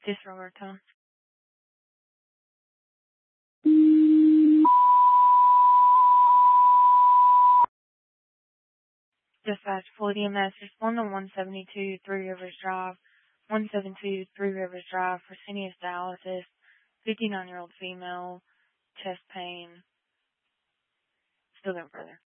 This Roberto. Dispatch Florida EMS, respond to 172 Three Rivers Drive, 172 Three Rivers Drive, Fresenius dialysis, 59-year-old female, chest pain, still going further.